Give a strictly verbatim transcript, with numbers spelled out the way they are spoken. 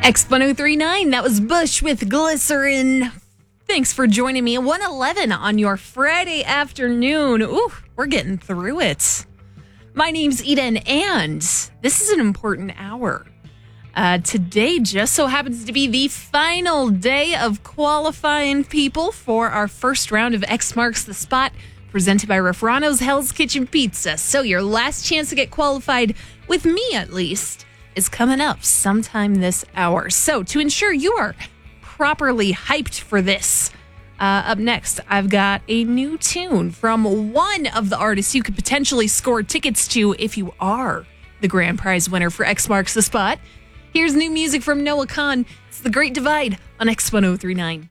X one oh three nine, that was Bush with Glycerin. Thanks for joining me at one eleven on your Friday afternoon. Ooh, we're getting through it. My name's Eden, and this is an important hour. Uh, today just so happens to be the final day of qualifying people for our first round of X Marks the Spot, presented by Rafrano's Hell's Kitchen Pizza. So your last chance to get qualified, with me at least, is coming up sometime this hour. So to ensure you are properly hyped for this, uh, up next, I've got a new tune from one of the artists you could potentially score tickets to if you are the grand prize winner for X Marks the Spot. Here's new music from Noah Kahan. It's The Great Divide on X one oh three nine.